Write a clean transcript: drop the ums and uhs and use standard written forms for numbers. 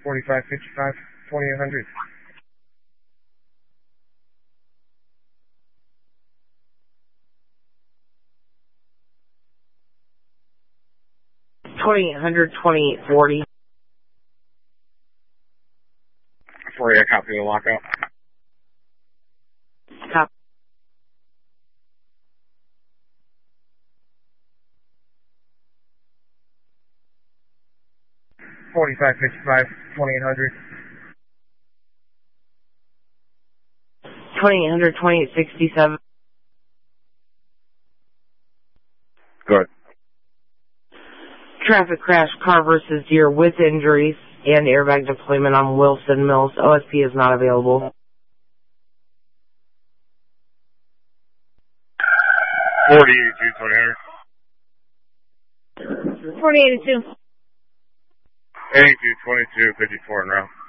4555, 2800. $2,800, 2840. For a copy of the lockout. Copy. $4555, 2800. 2800, 2867. Good. Traffic crash, car versus deer with injuries and airbag deployment on Wilson Mills. OSP is not available. 4082, 2800. 4082. 82, 22, 54 en route.